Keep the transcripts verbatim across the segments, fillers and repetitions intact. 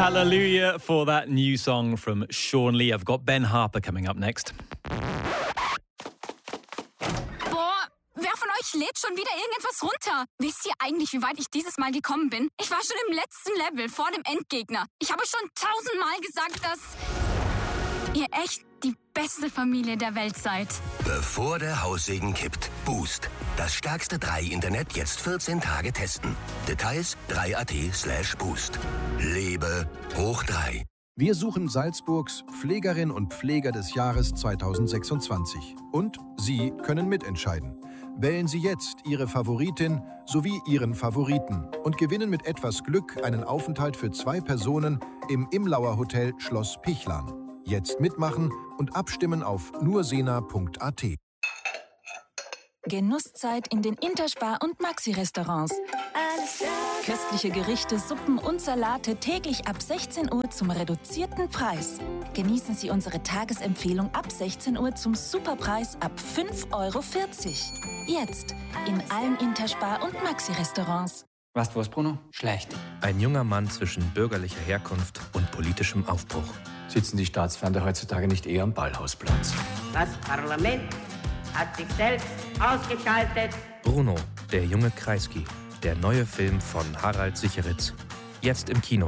Hallelujah for that new song from Sean Lee. I've got Ben Harper coming up next. Boah, wer von euch lädt schon wieder irgendetwas runter? Wisst ihr eigentlich, wie weit ich dieses Mal gekommen bin? Ich war schon im letzten Level vor dem Endgegner. Ich habe schon tausendmal gesagt, dass ihr echt die beste Familie der Welt seid. Bevor der Haussegen kippt. Boost. Das stärkste drei Internet jetzt vierzehn Tage testen. Details drei punkt at slash boost. Lebe hoch drei. Wir suchen Salzburgs Pflegerin und Pfleger des Jahres zweitausendsechsundzwanzig. Und Sie können mitentscheiden. Wählen Sie jetzt Ihre Favoritin sowie Ihren Favoriten und gewinnen mit etwas Glück einen Aufenthalt für zwei Personen im Imlauer Hotel Schloss Pichlan. Jetzt mitmachen und abstimmen auf nur sena punkt at. Genusszeit in den Interspar- und Maxi-Restaurants. Köstliche Gerichte, Suppen und Salate täglich ab sechzehn Uhr zum reduzierten Preis. Genießen Sie unsere Tagesempfehlung ab sechzehn Uhr zum Superpreis ab fünf Euro vierzig. Jetzt in allen Interspar- und Maxi-Restaurants. Weißt du was, Bruno? Schlecht. Ein junger Mann zwischen bürgerlicher Herkunft und politischem Aufbruch. Sitzen die Staatsfeinde heutzutage nicht eher am Ballhausplatz? Das Parlament hat sich selbst ausgeschaltet. Bruno, der junge Kreisky. Der neue Film von Harald Sicheritz. Jetzt im Kino.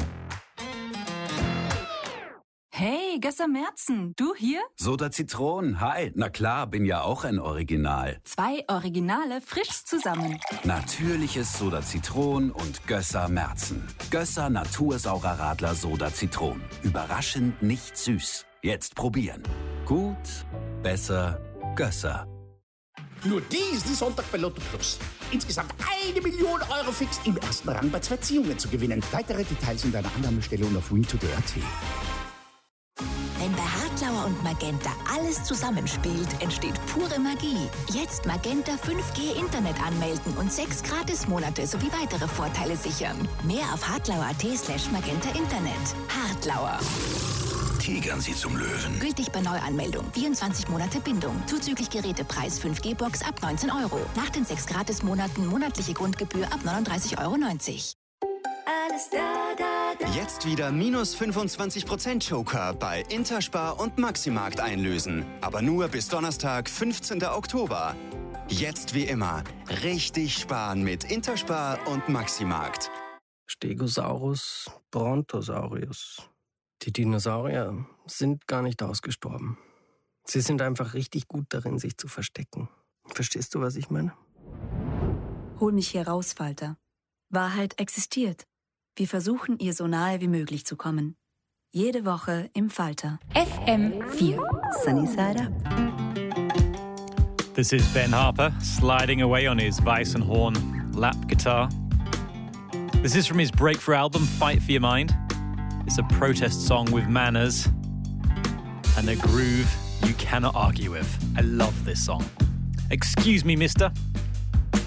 Hey, Gösser Merzen, du hier? Soda Zitron, hi. Na klar, bin ja auch ein Original. Zwei Originale frisch zusammen. Natürliches Soda Zitron und Gösser Merzen. Gösser Natursaurer Radler Soda Zitron. Überraschend nicht süß. Jetzt probieren. Gut, besser, Gösser. Nur diesen Sonntag bei Lotto Plus. Insgesamt eine Million Euro fix im ersten Rang bei zwei Ziehungen zu gewinnen. Weitere Details in deiner Annahmestelle und auf win to punkt at. Wenn bei Hartlauer und Magenta alles zusammenspielt, entsteht pure Magie. Jetzt Magenta fünf G Internet anmelden und sechs Gratismonate sowie weitere Vorteile sichern. Mehr auf hartlauer punkt at slash magenta Internet. Hartlauer. Tigern Sie zum Löwen. Gültig bei Neuanmeldung. vierundzwanzig Monate Bindung. Zuzüglich Gerätepreis fünf G Box ab neunzehn Euro. Nach den sechs Gratismonaten monatliche Grundgebühr ab neununddreißig Euro neunzig. Alles da, da, da. Jetzt wieder minus fünfundzwanzig Prozent Joker bei Interspar und Maximarkt einlösen. Aber nur bis Donnerstag, fünfzehnten Oktober. Jetzt wie immer richtig sparen mit Interspar und Maximarkt. Stegosaurus, Brontosaurus. Die Dinosaurier sind gar nicht ausgestorben. Sie sind einfach richtig gut darin, sich zu verstecken. Verstehst du, was ich meine? Hol mich hier raus, Falter. Wahrheit existiert. Wir versuchen, ihr so nahe wie möglich zu kommen. Jede Woche im Falter. F M vier. Sunny Side Up. This is Ben Harper, sliding away on his Weissenhorn lap guitar. This is from his breakthrough album, Fight for Your Mind. It's a protest song with manners and a groove you cannot argue with. I love this song. Excuse me, mister.